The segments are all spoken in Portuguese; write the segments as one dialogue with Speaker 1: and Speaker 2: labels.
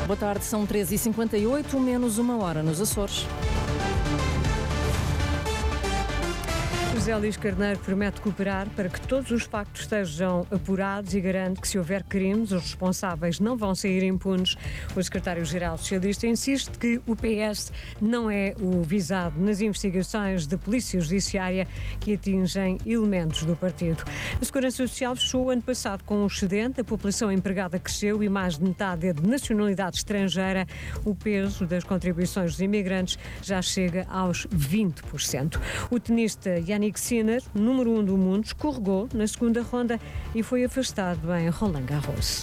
Speaker 1: Boa tarde, são 13h58, menos uma hora nos Açores.
Speaker 2: José Luís Carneiro promete cooperar para que todos os factos estejam apurados e garante que, se houver crimes, os responsáveis não vão sair impunes. O secretário-geral socialista insiste que o PS não é o visado nas investigações da Polícia Judiciária que atingem elementos do partido. A Segurança Social fechou o ano passado com um excedente, a população empregada cresceu e mais de metade é de nacionalidade estrangeira. O peso das contribuições dos imigrantes já chega aos 20%. O tenista Jannik Sinner, número 1 do mundo, escorregou na segunda ronda e foi afastado em Roland Garros.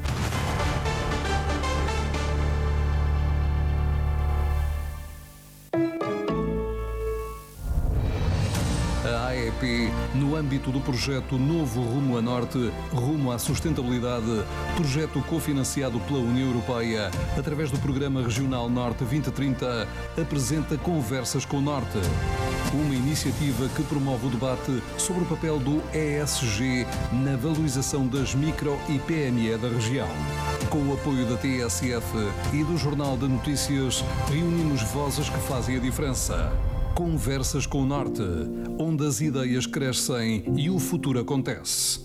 Speaker 3: A AEP, no âmbito do projeto Novo Rumo a Norte, rumo à sustentabilidade, projeto cofinanciado pela União Europeia, através do Programa Regional Norte 2030, apresenta Conversas com o Norte. Uma iniciativa que promove o debate sobre o papel do ESG na valorização das micro e PME da região. Com o apoio da TSF e do Jornal de Notícias, reunimos vozes que fazem a diferença. Conversas com o Norte, onde as ideias crescem e o futuro acontece.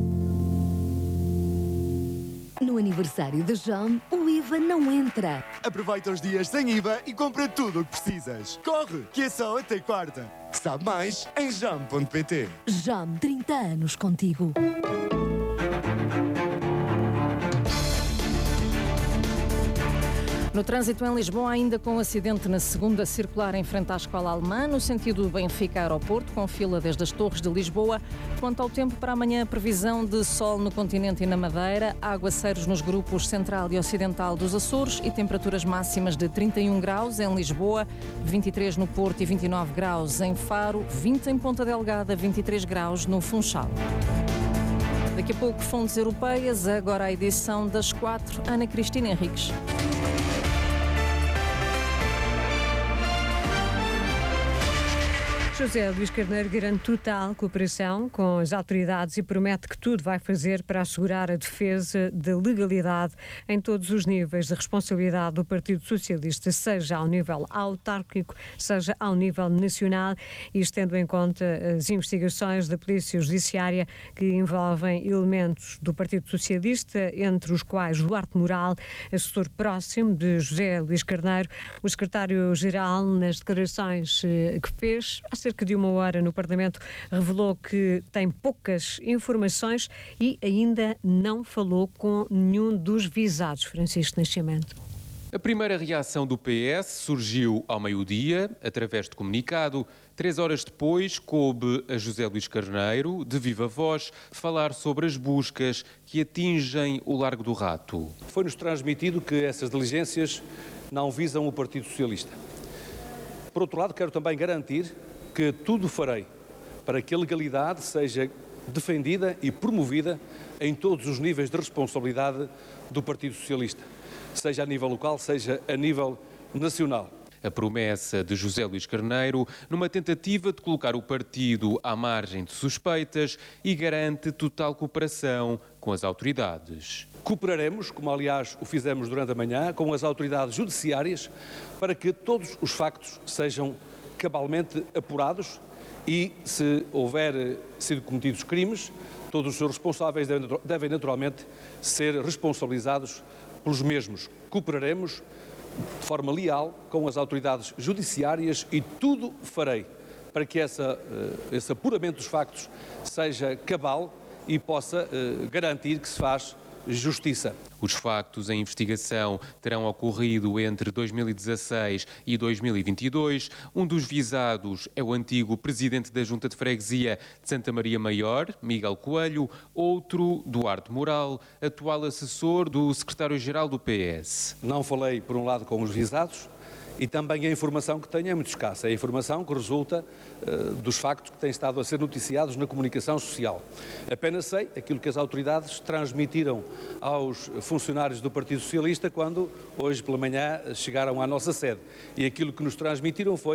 Speaker 4: No aniversário da JAM, o IVA não entra.
Speaker 5: Aproveita os dias sem IVA e compra tudo o que precisas. Corre, que é só até quarta. Sabe mais em jam.pt.
Speaker 4: JAM, 30 anos contigo.
Speaker 1: No trânsito em Lisboa, ainda com acidente na segunda circular em frente à Escola Alemã, no sentido Benfica-Aeroporto, com fila desde as Torres de Lisboa. Quanto ao tempo para amanhã, previsão de sol no continente e na Madeira, aguaceiros nos grupos central e ocidental dos Açores e temperaturas máximas de 31 graus em Lisboa, 23 no Porto e 29 graus em Faro, 20 em Ponta Delgada, 23 graus no Funchal. Daqui a pouco, fontes europeias, agora a edição das 4, Ana Cristina Henriques.
Speaker 2: José Luís Carneiro garante total cooperação com as autoridades e promete que tudo vai fazer para assegurar a defesa da legalidade em todos os níveis de responsabilidade do Partido Socialista, seja ao nível autárquico, seja ao nível nacional, isto tendo em conta as investigações da Polícia Judiciária que envolvem elementos do Partido Socialista, entre os quais Duarte Moral, assessor próximo de José Luís Carneiro. O secretário-geral, nas declarações que fez há cerca de uma hora no Parlamento, revelou que tem poucas informações e ainda não falou com nenhum dos visados. Francisco Nascimento.
Speaker 6: A primeira reação do PS surgiu ao meio-dia, através de comunicado. 3 horas depois, coube a José Luís Carneiro, de viva voz, falar sobre as buscas que atingem o Largo do Rato.
Speaker 7: Foi-nos transmitido que essas diligências não visam o Partido Socialista. Por outro lado, quero também garantir que tudo farei para que a legalidade seja defendida e promovida em todos os níveis de responsabilidade do Partido Socialista, seja a nível local, seja a nível nacional.
Speaker 6: A promessa de José Luís Carneiro numa tentativa de colocar o partido à margem de suspeitas e garante total cooperação com as autoridades.
Speaker 7: Cooperaremos, como aliás o fizemos durante a manhã, com as autoridades judiciárias para que todos os factos sejam cabalmente apurados e, se houver sido cometidos crimes, todos os seus responsáveis devem naturalmente ser responsabilizados pelos mesmos. Cooperaremos de forma leal com as autoridades judiciárias e tudo farei para que esse apuramento dos factos seja cabal e possa garantir que se faz justiça.
Speaker 6: Os factos em investigação terão ocorrido entre 2016 e 2022. Um dos visados é o antigo presidente da Junta de Freguesia de Santa Maria Maior, Miguel Coelho, outro, Duarte Moral, atual assessor do secretário-geral do PS.
Speaker 7: Não falei, por um lado, com os visados, e também a informação que tenho é muito escassa. É a informação que resulta dos factos que têm estado a ser noticiados na comunicação social. Apenas sei aquilo que as autoridades transmitiram aos funcionários do Partido Socialista quando, hoje pela manhã, chegaram à nossa sede. E aquilo que nos transmitiram foi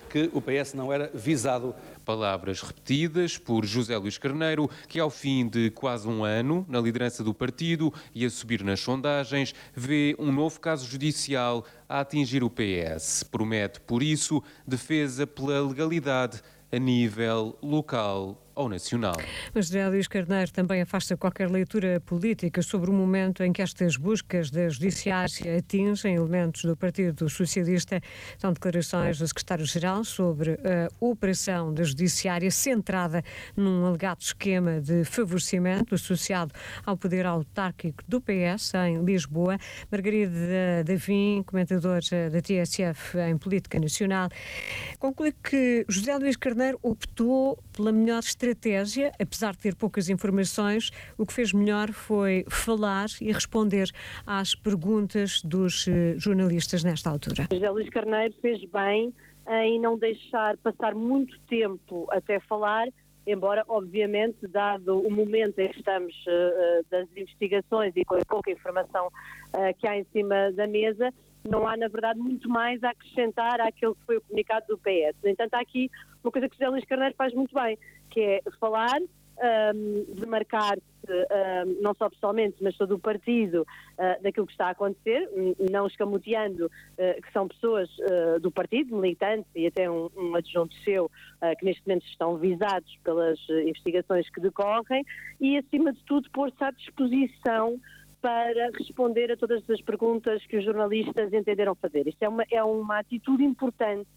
Speaker 7: que o PS não era visado.
Speaker 6: Palavras repetidas por José Luís Carneiro, que ao fim de quase um ano na liderança do partido e a subir nas sondagens, vê um novo caso judicial a atingir o PS. Promete, por isso, defesa pela legalidade a nível local ou nacional.
Speaker 2: Mas José Luís Carneiro também afasta qualquer leitura política sobre o momento em que estas buscas da Judiciária atingem elementos do Partido Socialista. São declarações do secretário-geral sobre a operação da Judiciária centrada num alegado esquema de favorecimento associado ao poder autárquico do PS em Lisboa. Margarida Davim, comentadora da TSF em Política Nacional, conclui que José Luís Carneiro optou pela melhor estratégia, apesar de ter poucas informações. O que fez melhor foi falar e responder às perguntas dos jornalistas nesta altura.
Speaker 8: José Luís Carneiro fez bem em não deixar passar muito tempo até falar, embora, obviamente, dado o momento em que estamos das investigações e com a pouca informação que há em cima da mesa, não há, na verdade, muito mais a acrescentar àquele que foi o comunicado do PS. No entanto, há aqui uma coisa que José Luís Carneiro faz muito bem, que é falar, demarcar-se, não só pessoalmente, mas todo o partido, daquilo que está a acontecer, não escamoteando que são pessoas do partido, militantes e até um adjunto seu, que neste momento estão visados pelas investigações que decorrem, e, acima de tudo, pôr-se à disposição para responder a todas as perguntas que os jornalistas entenderam fazer. Isto é uma atitude importante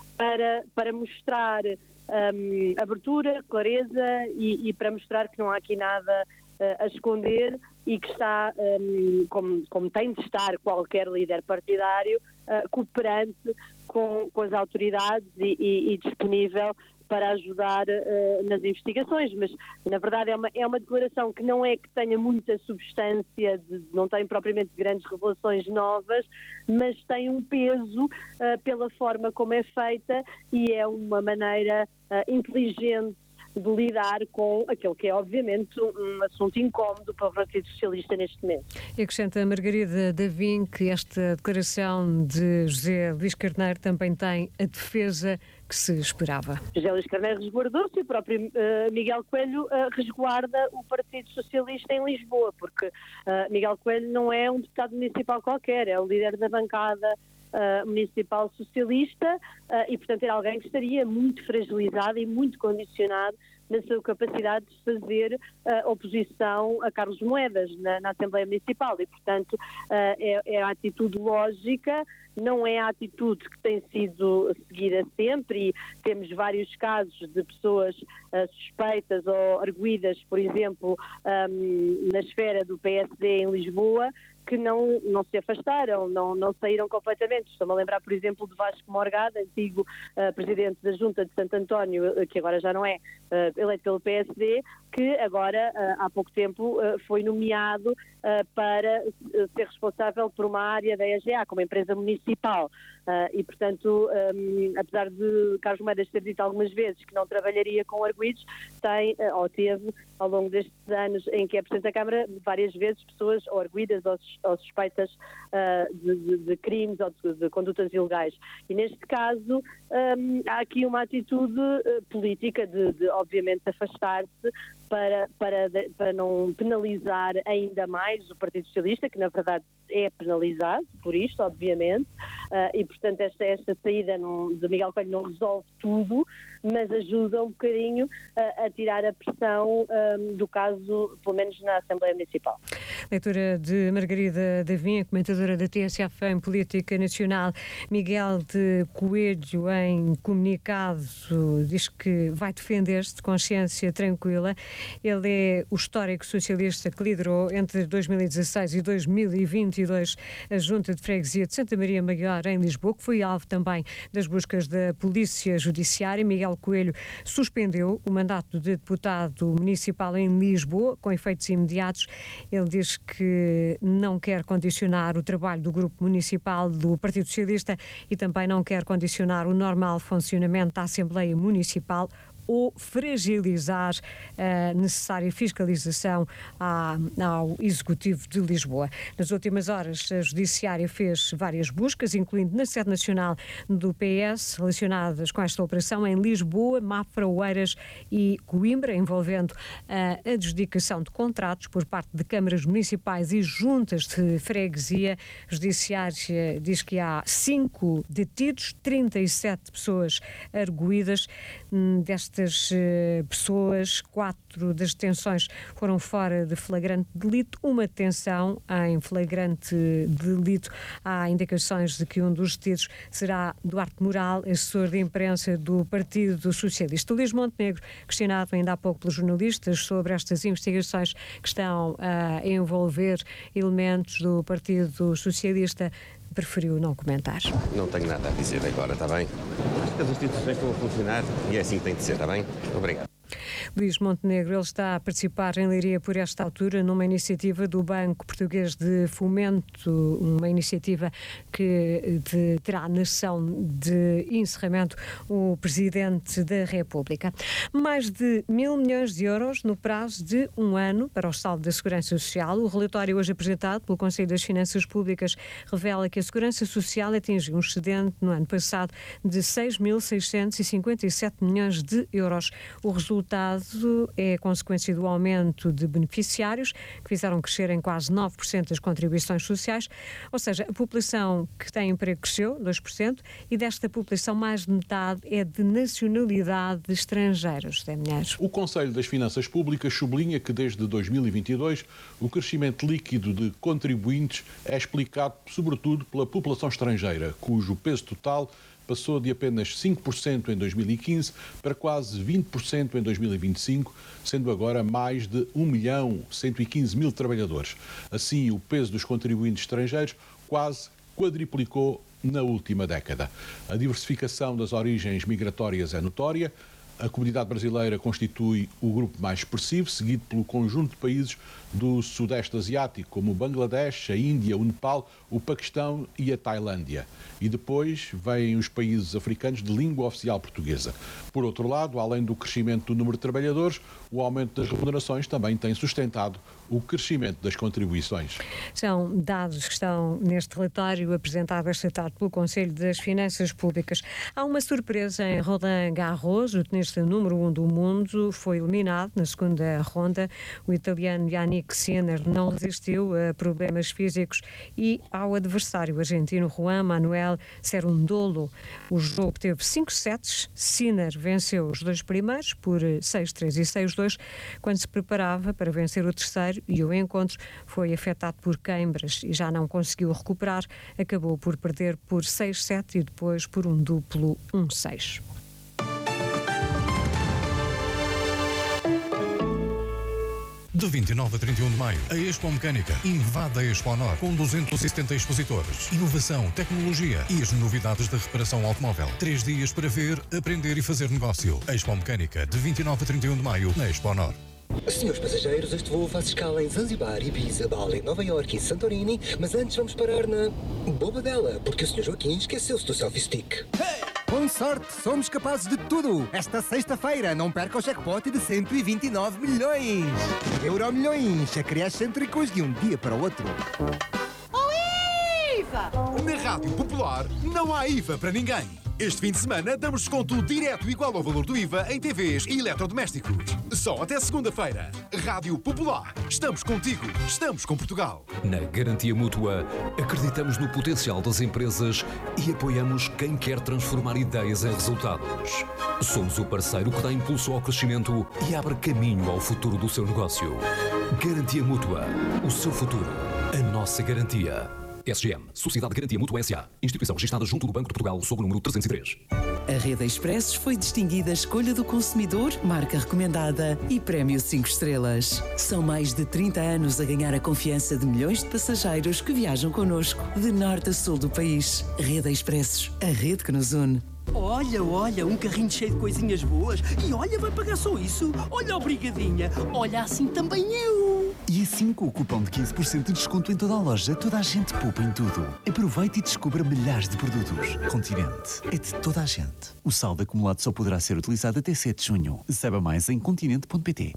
Speaker 8: para mostrar abertura, clareza e para mostrar que não há aqui nada a esconder e que está, como tem de estar qualquer líder partidário, cooperante com as autoridades e disponível para ajudar nas investigações, mas na verdade é uma declaração que não é que tenha muita substância, não tem propriamente grandes revelações novas, mas tem um peso pela forma como é feita e é uma maneira inteligente de lidar com aquele que é, obviamente, um assunto incómodo para o Partido Socialista neste momento.
Speaker 2: E acrescenta a Margarida Davim que esta declaração de José Luís Carneiro também tem a defesa que se esperava.
Speaker 8: José Luís Carneiro resguardou-se e o próprio Miguel Coelho resguarda o Partido Socialista em Lisboa, porque Miguel Coelho não é um deputado municipal qualquer, é o líder da bancada municipal socialista e, portanto, era alguém que estaria muito fragilizado e muito condicionado na sua capacidade de fazer oposição a Carlos Moedas na Assembleia Municipal e, portanto, é a atitude lógica, não é a atitude que tem sido seguida sempre e temos vários casos de pessoas suspeitas ou arguidas, por exemplo, na esfera do PSD em Lisboa, que não se afastaram, não saíram completamente. Estou-me a lembrar, por exemplo, de Vasco Morgado, antigo presidente da Junta de Santo António, que agora já não é eleito pelo PSD, que agora, há pouco tempo, foi nomeado para ser responsável por uma área da EGA, como empresa municipal. E, portanto, apesar de Carlos Moedas ter dito algumas vezes que não trabalharia com arguidos, teve, ao longo destes anos em que é Presidente da Câmara, várias vezes pessoas ou arguidas ou suspeitas de crimes ou de condutas ilegais. E, neste caso, há aqui uma atitude política de obviamente, afastar-se para não penalizar ainda mais o Partido Socialista, que na verdade é penalizado por isto, obviamente, e portanto esta saída de Miguel Coelho não resolve tudo, mas ajuda um bocadinho a tirar a pressão do caso, pelo menos na Assembleia Municipal.
Speaker 2: Leitura de Margarida Davim, comentadora da TSF em Política Nacional. Miguel de Coelho, em comunicado, diz que vai defender-se de consciência tranquila. Ele é o histórico socialista que liderou entre 2016 e 2022 a Junta de Freguesia de Santa Maria Maior em Lisboa, que foi alvo também das buscas da Polícia Judiciária. Miguel Coelho suspendeu o mandato de deputado municipal em Lisboa, com efeitos imediatos. Ele diz que não quer condicionar o trabalho do grupo municipal do Partido Socialista e também não quer condicionar o normal funcionamento da Assembleia Municipal ou fragilizar a necessária fiscalização ao Executivo de Lisboa. Nas últimas horas, a Judiciária fez várias buscas, incluindo na sede nacional do PS, relacionadas com esta operação em Lisboa, Mafra, Oeiras e Coimbra, envolvendo a adjudicação de contratos por parte de câmaras municipais e juntas de freguesia. A Judiciária diz que há 5 detidos, 37 pessoas arguídas. Destas pessoas, 4 das detenções foram fora de flagrante delito, uma detenção em flagrante delito. Há indicações de que um dos detidos será Duarte Moral, assessor de imprensa do Partido Socialista. Luís Montenegro, questionado ainda há pouco pelos jornalistas sobre estas investigações que estão a envolver elementos do Partido Socialista, preferiu não comentar.
Speaker 9: Não tenho nada a dizer agora, está bem? Acho que as instituições estão a funcionar e é assim que tem de ser, está bem? Obrigado.
Speaker 2: Luís Montenegro, ele está a participar em Leiria por esta altura numa iniciativa do Banco Português de Fomento, uma iniciativa que terá na sessão de encerramento o Presidente da República. Mais de 1.000 milhões de euros no prazo de um ano para o saldo da Segurança Social. O relatório hoje apresentado pelo Conselho das Finanças Públicas revela que a Segurança Social atingiu um excedente no ano passado de 6.657 milhões de euros. O resultado é consequência do aumento de beneficiários, que fizeram crescer em quase 9% as contribuições sociais, ou seja, a população que tem emprego cresceu 2% e desta população mais de metade é de nacionalidade estrangeira. José Milheiros.
Speaker 10: O Conselho das Finanças Públicas sublinha que desde 2022 o crescimento líquido de contribuintes é explicado sobretudo pela população estrangeira, cujo peso total passou de apenas 5% em 2015 para quase 20% em 2025, sendo agora mais de 1.115.000 trabalhadores. Assim, o peso dos contribuintes estrangeiros quase quadriplicou na última década. A diversificação das origens migratórias é notória. A comunidade brasileira constitui o grupo mais expressivo, seguido pelo conjunto de países do Sudeste Asiático, como o Bangladesh, a Índia, o Nepal, o Paquistão e a Tailândia. E depois vêm os países africanos de língua oficial portuguesa. Por outro lado, além do crescimento do número de trabalhadores, o aumento das remunerações também tem sustentado o crescimento das contribuições.
Speaker 2: São dados que estão neste relatório apresentado esta tarde pelo Conselho das Finanças Públicas. Há uma surpresa em Roland Garros. O tenista número 1 do mundo foi eliminado na segunda ronda. O italiano Yannick Sinner não resistiu a problemas físicos e ao adversário argentino Juan Manuel Cerundolo. O jogo teve 5 sets. Sinner venceu os 2 primeiros por 6-3 e 6-2, quando se preparava para vencer o terceiro, e o encontro foi afetado por queimbras e já não conseguiu recuperar. Acabou por perder por 6-7 e depois por um duplo 1-6.
Speaker 11: De 29 a 31 de maio, a Expo Mecânica invade a Expo Honor com 270 expositores. Inovação, tecnologia e as novidades da reparação automóvel. 3 dias para ver, aprender e fazer negócio. Expo Mecânica, de 29 a 31 de maio, na Expo Honor.
Speaker 12: Senhores passageiros, este voo faz escala em Zanzibar, Ibiza, Bali, Nova Iorque e Santorini, mas antes vamos parar na Bobadela, porque o Sr. Joaquim esqueceu-se do selfie stick.
Speaker 13: Hey! Com sorte, somos capazes de tudo. Esta sexta-feira, não perca o jackpot de 129 milhões. Euromilhões, acrescêntricos de um dia para o outro.
Speaker 14: Oh, IVA!
Speaker 15: Na Rádio Popular, não há IVA para ninguém. Este fim de semana damos desconto direto igual ao valor do IVA em TVs e eletrodomésticos. Só até segunda-feira. Rádio Popular. Estamos contigo. Estamos com Portugal.
Speaker 3: Na Garantia Mútua, acreditamos no potencial das empresas e apoiamos quem quer transformar ideias em resultados. Somos o parceiro que dá impulso ao crescimento e abre caminho ao futuro do seu negócio. Garantia Mútua. O seu futuro. A nossa garantia. SGM, Sociedade de Garantia Mútua S.A. Instituição registrada junto do Banco de Portugal sob o número 303.
Speaker 16: A Rede Expressos foi distinguida Escolha do Consumidor, marca recomendada e Prémio 5 estrelas. São mais de 30 anos a ganhar a confiança de milhões de passageiros que viajam connosco, de norte a sul do país. Rede Expressos, a rede que nos une.
Speaker 14: Olha, um carrinho cheio de coisinhas boas. E olha, vai pagar só isso. Olha, obrigadinha. Olha, assim também eu.
Speaker 17: E 5 o cupom de 15% de desconto em toda a loja. Toda a gente poupa em tudo. Aproveite e descubra milhares de produtos. Continente é de toda a gente. O saldo acumulado só poderá ser utilizado até 7 de junho. Saiba mais em continente.pt.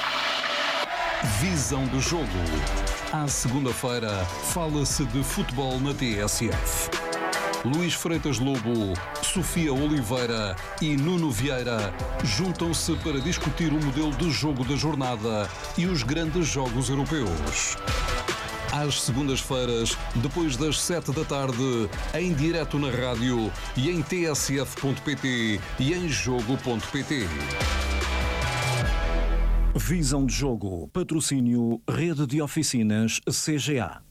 Speaker 3: Visão do jogo. À segunda-feira, fala-se de futebol na TSF. Luís Freitas Lobo, Sofia Oliveira e Nuno Vieira juntam-se para discutir o modelo de jogo da jornada e os grandes jogos europeus. Às segundas-feiras, depois das 7 da tarde, em direto na rádio e em tsf.pt e em jogo.pt.
Speaker 18: Visão de jogo. Patrocínio Rede de Oficinas CGA.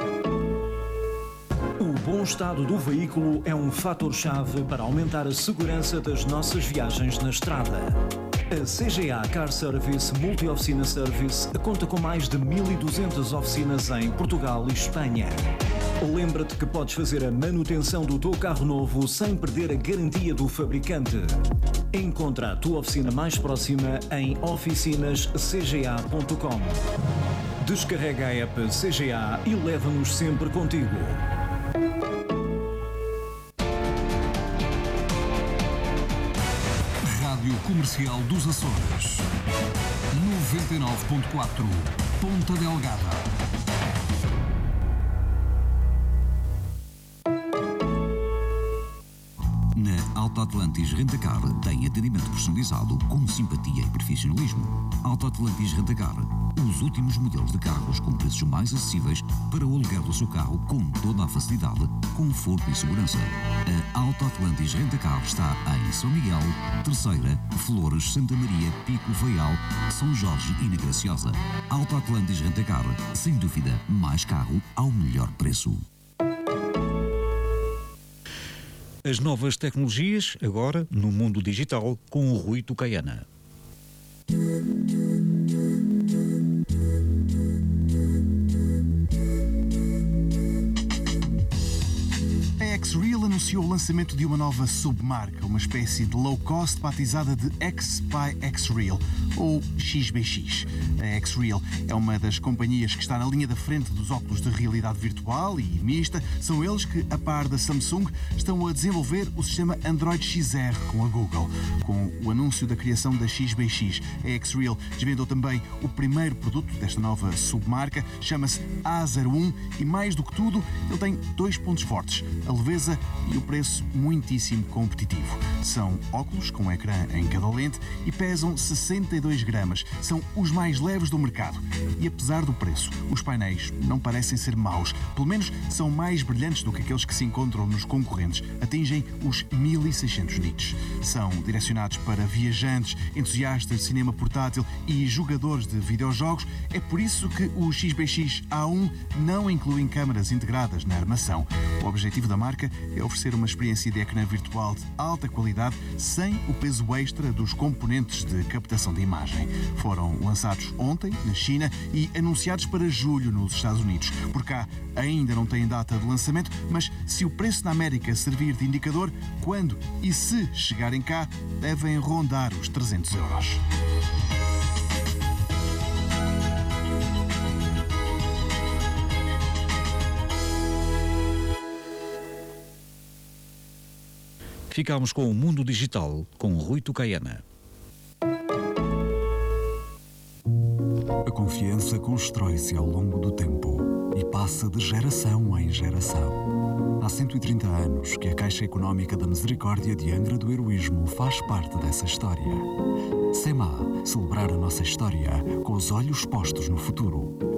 Speaker 18: O bom estado do veículo é um fator-chave para aumentar a segurança das nossas viagens na estrada. A CGA Car Service Multi-Oficina Service conta com mais de 1.200 oficinas em Portugal e Espanha. Lembra-te que podes fazer a manutenção do teu carro novo sem perder a garantia do fabricante. Encontra a tua oficina mais próxima em oficinascga.com. Descarrega a app CGA e leva-nos sempre contigo.
Speaker 3: Rádio Comercial dos Açores. 99.4. Ponta Delgada.
Speaker 19: Na Alto Atlantis Rentacar tem atendimento personalizado com simpatia e profissionalismo. Alto Atlantis Rentacar, os últimos modelos de carros com preços mais acessíveis para o aluguer do seu carro com toda a facilidade, conforto e segurança. A Alto Atlantis Rentacar está em São Miguel, Terceira, Flores, Santa Maria, Pico, Faial, São Jorge e na Graciosa. Alto Atlantis Rentacar, sem dúvida, mais carro ao melhor preço.
Speaker 20: As novas tecnologias, agora, no mundo digital, com o Rui Tucaiana.
Speaker 21: A X-Real anunciou o lançamento de uma nova submarca, uma espécie de low-cost batizada de X by X-Real, ou XBX. A X-Real é uma das companhias que está na linha da frente dos óculos de realidade virtual e mista. São eles que, a par da Samsung, estão a desenvolver o sistema Android XR com a Google. Com o anúncio da criação da XBX, a X-Real desvendou também o primeiro produto desta nova submarca, chama-se A01 e, mais do que tudo, ele tem 2 pontos fortes: a leveza e o preço muitíssimo competitivo. São óculos com ecrã em cada lente e pesam 62 gramas. São os mais leves do mercado. E apesar do preço, os painéis não parecem ser maus. Pelo menos são mais brilhantes do que aqueles que se encontram nos concorrentes. Atingem os 1600 nits. São direcionados para viajantes, entusiastas de cinema portátil e jogadores de videojogos. É por isso que o XBX A1 não inclui câmaras integradas na armação. O objetivo da marca é oferecer uma experiência de ecrã virtual de alta qualidade sem o peso extra dos componentes de captação de imagem. Foram lançados ontem na China e anunciados para julho nos Estados Unidos. Por cá ainda não têm data de lançamento, mas se o preço na América servir de indicador, quando e se chegarem cá, devem rondar os 300 euros.
Speaker 20: Ficámos com o Mundo Digital, com Rui Tucaiana.
Speaker 22: A confiança constrói-se ao longo do tempo e passa de geração em geração. Há 130 anos que a Caixa Económica da Misericórdia de Angra do Heroísmo faz parte dessa história. SEMA, celebrar a nossa história com os olhos postos no futuro.